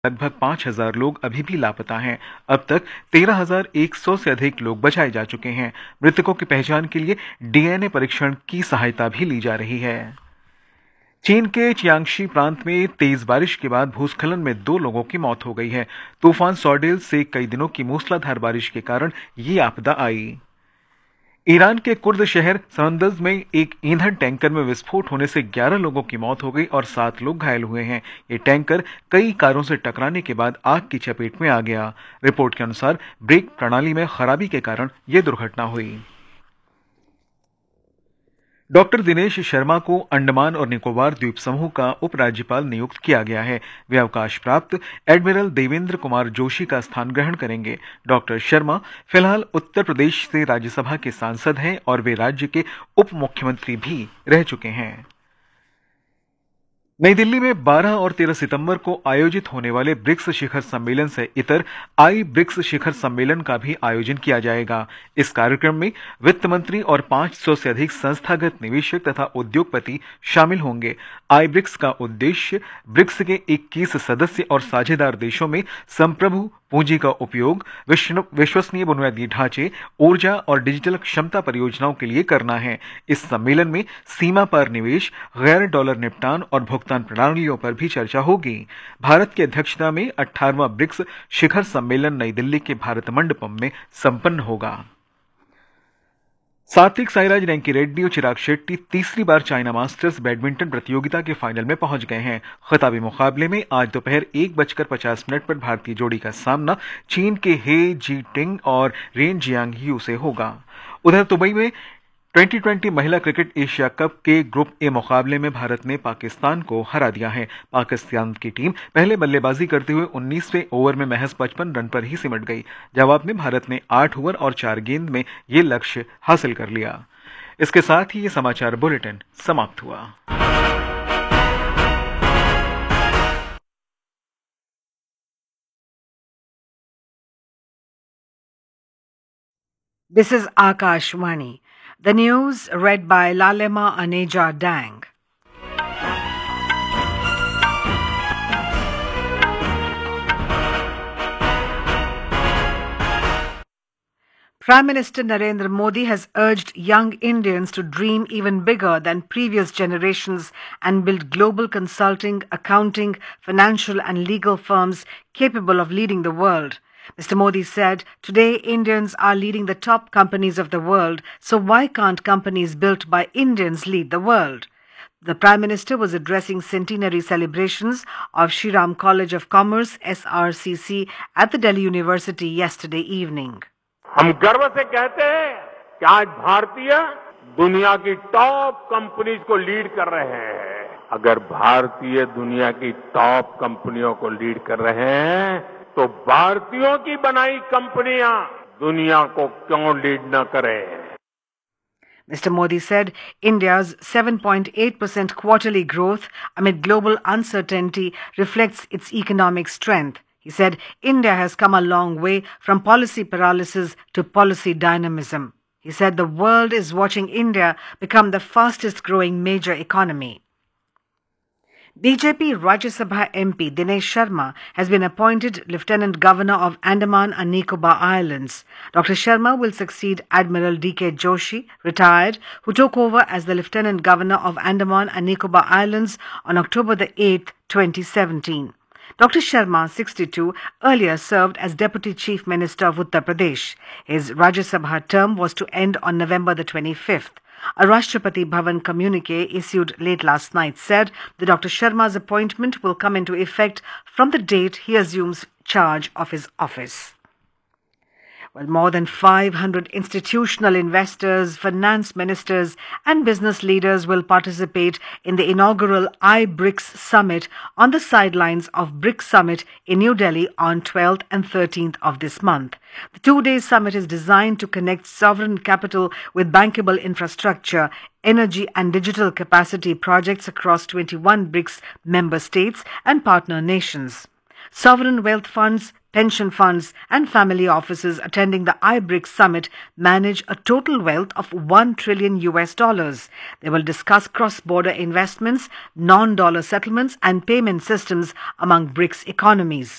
लगभग 5,000 लोग अभी भी लापता हैं। अब तक 13,100 से अधिक लोग बचाए जा चुके हैं। मृतकों की पहचान के लिए डीएनए परीक्षण की सहायता भी ली जा रही है। चीन के चियांगशी प्रांत में तेज बारिश के बाद भूस्खलन में 2 लोगों की मौत हो गई है। तूफान सॉडेल से कई दिनों की मूसलाधार बारिश के कारण ये आपदा आई। ईरान के कुर्द शहर संदज में एक ईंधन टैंकर में विस्फोट होने से 11 लोगों की मौत हो गई और 7 लोग घायल हुए हैं। ये टैंकर कई कारों से टकराने के बाद आग की चपेट में आ गया। रिपोर्ट के अनुसार ब्रेक प्रणाली में खराबी के कारण यह दुर्घटना हुई। डॉक्टर दिनेश शर्मा को अंडमान और निकोबार द्वीप समूह का उपराज्यपाल नियुक्त किया गया है। वे अवकाश प्राप्त एडमिरल देवेंद्र कुमार जोशी का स्थान ग्रहण करेंगे। डॉक्टर शर्मा फिलहाल उत्तर प्रदेश से राज्यसभा के सांसद हैं और वे राज्य के उप मुख्यमंत्री भी रह चुके हैं। नई दिल्ली में 12 और 13 सितंबर को आयोजित होने वाले ब्रिक्स शिखर सम्मेलन से इतर आई ब्रिक्स शिखर सम्मेलन का भी आयोजन किया जाएगा। इस कार्यक्रम में वित्त मंत्री और 500 से अधिक संस्थागत निवेशक तथा उद्योगपति शामिल होंगे। आई ब्रिक्स का उद्देश्य ब्रिक्स के 21 सदस्य और साझेदार देशों में संप्रभु पूंजी का उपयोग विश्वसनीय बुनियादी ढांचे, ऊर्जा और डिजिटल क्षमता परियोजनाओं के लिए करना है। इस सम्मेलन में सीमा पार निवेश, गैर डॉलर निपटान और भुगतान प्रणालियों पर भी चर्चा होगी। भारत की अध्यक्षता में 18वां ब्रिक्स शिखर सम्मेलन नई दिल्ली के भारत मंडपम में संपन्न होगा। सात्विक साईराज रैंकी रेड्डी और चिराग शेट्टी तीसरी बार चाइना मास्टर्स बैडमिंटन प्रतियोगिता के फाइनल में पहुंच गए हैं। खिताबी मुकाबले में आज दोपहर 1:50 पर भारतीय जोड़ी का सामना चीन के हे जीटिंग और रेन जियांगयू से होगा। उधर दुबई में 2020 महिला क्रिकेट एशिया कप के ग्रुप ए मुकाबले में भारत ने पाकिस्तान को हरा दिया है। पाकिस्तान की टीम पहले बल्लेबाजी करते हुए 19वें ओवर में महज 55 रन पर ही सिमट गई। जवाब में भारत ने 8 ओवर और 4 गेंद में ये लक्ष्य हासिल कर लिया। इसके साथ ही ये समाचार बुलेटिन समाप्त हुआ। This is Akashvani. The news read by Lalema Aneja Dang. Prime Minister Narendra Modi has urged young Indians to dream even bigger than previous generations and build global consulting, accounting, financial and legal firms capable of leading the world. Mr. Modi said, "Today Indians are leading the top companies of the world, so why can't companies built by Indians lead the world?" The Prime Minister was addressing centenary celebrations of Shri Ram College of Commerce, SRCC, at the Delhi University yesterday evening. हम गर्व से कहते हैं कि आज भारतीय दुनिया की टॉप कंपनीज को लीड कर रहे हैं। अगर भारतीय दुनिया की टॉप कंपनियों को लीड कर रहे हैं तो भारतीयों की बनाई कंपनियां दुनिया को क्यों लीड न करें? Mr. Modi said India's 7.8% quarterly growth amid global uncertainty reflects its economic strength. He said India has come a long way from policy paralysis to policy dynamism. He said the world is watching India become the fastest growing major economy. BJP Rajya Sabha MP Dinesh Sharma has been appointed Lieutenant Governor of Andaman and Nicobar Islands. Dr. Sharma will succeed Admiral D.K. Joshi, retired, who took over as the Lieutenant Governor of Andaman and Nicobar Islands on October the 8th, 2017. Dr. Sharma, 62, earlier served as Deputy Chief Minister of Uttar Pradesh. His Rajya Sabha term was to end on November the 25th. A Rashtrapati Bhavan communique issued late last night said that Dr. Sharma's appointment will come into effect from the date he assumes charge of his office. Well, more than 500 institutional investors, finance ministers and business leaders will participate in the inaugural iBRICS Summit on the sidelines of BRICS Summit in New Delhi on 12th and 13th of this month. The two-day summit is designed to connect sovereign capital with bankable infrastructure, energy and digital capacity projects across 21 BRICS member states and partner nations. Sovereign wealth funds, Pension funds and family offices attending the iBRICS summit manage a total wealth of $1 trillion. They will discuss cross-border investments, non-dollar settlements and payment systems among BRICS economies.